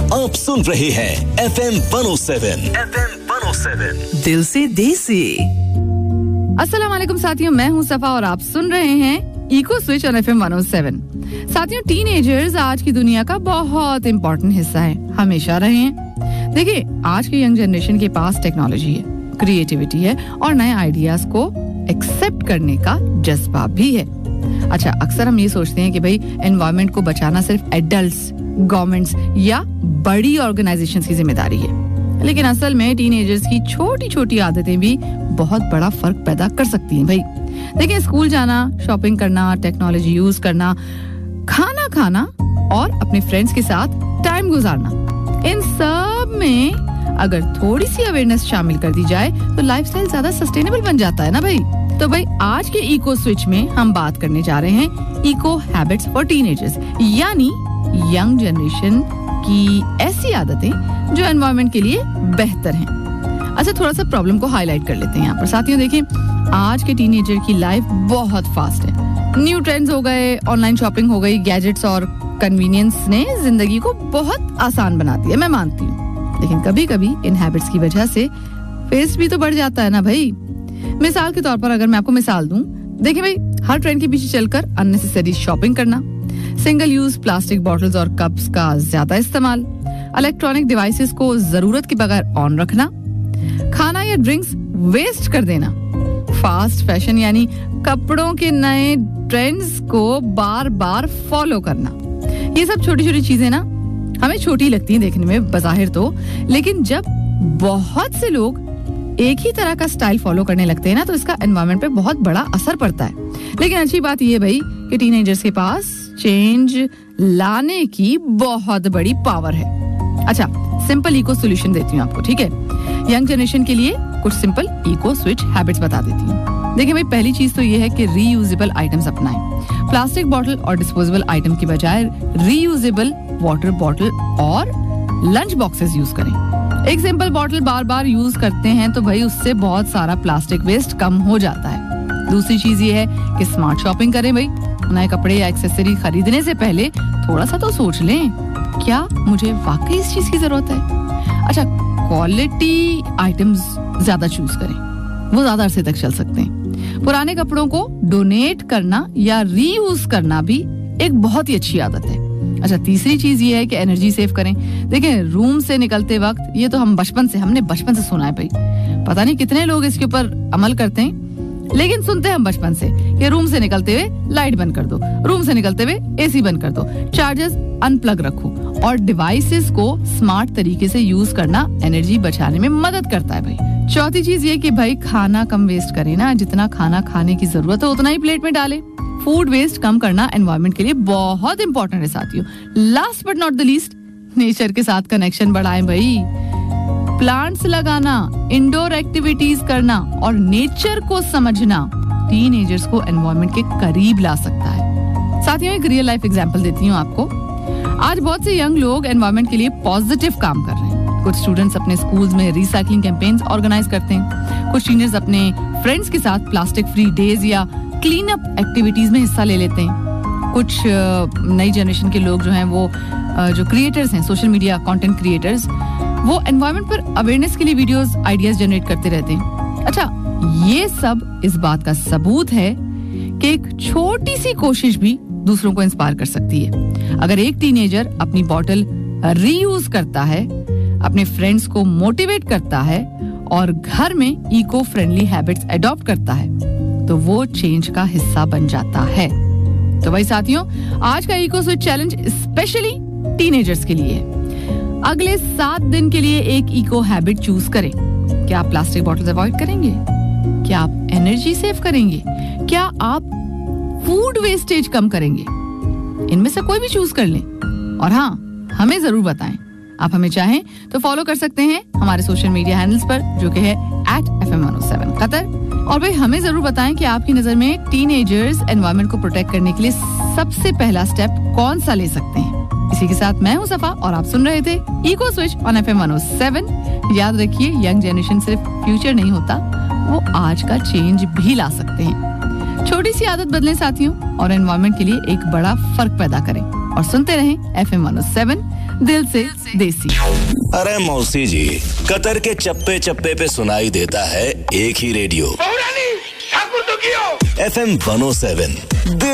आप सुन रहे हैं FM 107 दिल से देसी। अस्सलाम वालेकुम साथियों, मैं हूं सफा और आप सुन रहे हैं इको स्विच ऑन FM 107। साथियों, टीनेजर्स आज की दुनिया का बहुत इंपॉर्टेंट हिस्सा है, हमेशा रहे हैं। देखिए, आज की यंग जनरेशन के पास टेक्नोलॉजी है, क्रिएटिविटी है और नए आइडियाज को एक्सेप्ट करने का जज्बा भी है। अच्छा, अक्सर हम ये सोचते हैं कि भाई एनवायरनमेंट को बचाना सिर्फ एडल्ट्स, गवर्नमेंट्स या बड़ी ऑर्गेनाइजेशंस की जिम्मेदारी है, लेकिन असल में टीनेजर्स की छोटी छोटी आदतें भी बहुत बड़ा फर्क पैदा कर सकती हैं। भाई देखिए, स्कूल जाना, शॉपिंग करना, टेक्नोलॉजी यूज करना, खाना खाना और अपने फ्रेंड्स के साथ टाइम गुजारना, इन सब में अगर थोड़ी सी अवेयरनेस शामिल कर दी जाए तो लाइफस्टाइल ज्यादा सस्टेनेबल बन जाता है ना भाई। तो भाई आज के इको स्विच में हम बात करने जा रहे हैं इको हैबिट्स फॉर टीनेजर्स, यानी यंग जनरेशन की ऐसी आदतें जो एनवायरनमेंट के लिए बेहतर हैं। अच्छा, थोड़ा सा प्रॉब्लम को हाईलाइट कर लेते हैं यहाँ पर। साथियों देखिए, आज के टीनेजर की लाइफ बहुत फास्ट है। न्यू ट्रेंड्स हो गए, ऑनलाइन शॉपिंग हो गई, गैजेट्स और कन्वीनियंस ने जिंदगी को बहुत आसान बना दिया, मैं मानती हूँ। लेकिन कभी कभी इन हैबिट्स की वजह से वेस्ट भी तो बढ़ जाता है ना भाई। मिसाल के तौर पर अगर मैं आपको मिसाल दूं, देखिए भाई, हर ट्रेंड के पीछे चलकर अननेसेसरी शॉपिंग करना, सिंगल यूज प्लास्टिक बॉटल्स और कप्स का ज्यादा इस्तेमाल, इलेक्ट्रॉनिक डिवाइसेस को जरूरत के बगैर ऑन रखना, खाना या ड्रिंक्स वेस्ट कर देना, फास्ट फैशन यानी कपड़ों के नए ट्रेंड्स को बार बार फॉलो करना। ये सब छोटी छोटी चीजें ना हमें छोटी लगती हैं देखने में बज़ाहिर तो, लेकिन जब बहुत से लोग एक ही तरह का स्टाइल फॉलो करने लगते हैं ना, तो इसका एनवायरनमेंट पे बहुत बड़ा असर पड़ता है। लेकिन अच्छी बात ये भाई कि टीनेजर्स के पास चेंज लाने की बहुत बड़ी पावर है। अच्छा, सिंपल इको सॉल्यूशन देती हूँ आपको, ठीक है। यंग जनरेशन के लिए कुछ सिंपल इको स्विच हैबिट्स बता देती हूँ। देखिए भाई, पहली चीज तो ये है कि रीयूजेबल आइटम्स अपनाएं। प्लास्टिक बॉटल और डिस्पोजेबल आइटम की बजाय रीयूजेबल वाटर बॉटल और लंच बॉक्सेस यूज करें। एक सिंपल बॉटल बार बार यूज करते हैं तो भाई उससे बहुत सारा प्लास्टिक वेस्ट कम हो जाता है। दूसरी चीज ये है कि स्मार्ट शॉपिंग करें भाई। नए कपड़े या एक्सेसरी खरीदने से पहले थोड़ा सा तो सोच लें, क्या मुझे वाकई इस चीज की जरूरत है। अच्छा, क्वालिटी आइटम्स ज्यादा चूज करें, वो ज्यादा अरसे तक चल सकते हैं। पुराने कपड़ों को डोनेट करना या रीयूज करना भी एक बहुत ही अच्छी आदत है। अच्छा, तीसरी चीज ये है कि एनर्जी सेव करें। देखिए, रूम से निकलते वक्त, ये तो हमने बचपन से सुना है भाई, पता नहीं कितने लोग इसके ऊपर अमल करते हैं, लेकिन सुनते हैं हम बचपन से कि रूम से निकलते हुए लाइट बंद कर दो, रूम से निकलते हुए एसी बंद कर दो, चार्जर्स अनप्लग रखो और डिवाइसेस को स्मार्ट तरीके से यूज करना एनर्जी बचाने में मदद करता है भाई। चौथी चीज ये कि भाई खाना कम वेस्ट करें ना, जितना खाना खाने की जरूरत है उतना ही प्लेट में डालें। फूड वेस्ट कम करना एनवायरनमेंट के लिए बहुत इंपॉर्टेंट है साथियों। Last but not the least, nature के साथ कनेक्शन बढ़ाएं भाई। प्लांट्स लगाना, इंडोर एक्टिविटीज करना और नेचर को समझना टीनेजर्स को एनवायरनमेंट के करीब ला सकता है। साथियों, एक रियल लाइफ एग्जांपल देती हूँ आपको। आज बहुत से यंग लोग एनवायरनमेंट के लिए पॉजिटिव काम कर रहे हैं। कुछ स्टूडेंट्स अपने स्कूल्स में रिसाइकलिंग कैंपेन्स ऑर्गेनाइज करते हैं, कुछ टीनेजर्स अपने फ्रेंड्स के साथ प्लास्टिक फ्री डेज या क्लीन अप एक्टिविटीज में हिस्सा ले लेते हैं। कुछ नई जनरेशन के लोग जो हैं वो जो क्रिएटर्स हैं, सोशल मीडिया कंटेंट क्रिएटर्स, वो एनवायरनमेंट पर अवेयरनेस के लिए वीडियोस, आइडियाज जनरेट करते रहते हैं। अच्छा, ये सब इस बात का सबूत है कि एक छोटी सी कोशिश भी दूसरों को इंस्पायर कर सकती है। अगर एक टीनेजर अपनी बॉटल रीयूज करता है, अपने फ्रेंड्स को मोटिवेट करता है और घर में इको फ्रेंडली हैबिट्स अडॉप्ट करता है, तो वो चेंज का हिस्सा बन जाता है। तो भाई साथियों, आज का eco switch challenge specially teenagers के लिए है। अगले 7 दिन के लिए एक इको हैबिट चूज करें। क्या आप प्लास्टिक बॉटल्स अवॉइड करेंगे? क्या आप एनर्जी सेव करेंगे? क्या आप फूड वेस्टेज कम करेंगे? इनमें से कोई भी चूज कर लें और हाँ, हमें जरूर बताएं। आप हमें चाहें तो फॉलो कर सकते हैं हमारे सोशल मीडिया हैंडल्स पर, जो कि है @FM107 कतर। और भाई हमें जरूर बताएं कि आपकी नजर में टीनेजर्स एनवायरनमेंट को प्रोटेक्ट करने के लिए सबसे पहला स्टेप कौन सा ले सकते हैं। इसी के साथ मैं हूं सफा और आप सुन रहे थे इको स्विच ऑन FM 107। याद रखिए, यंग जनरेशन सिर्फ फ्यूचर नहीं होता, वो आज का चेंज भी ला सकते हैं। छोटी सी आदत बदलें साथियों और एनवायरनमेंट के लिए एक बड़ा फर्क पैदा करें। और सुनते रहें FM 107 दिल से देसी। अरे मौसी जी, कतर के चप्पे चप्पे पे सुनाई देता है एक ही रेडियो, FM 107।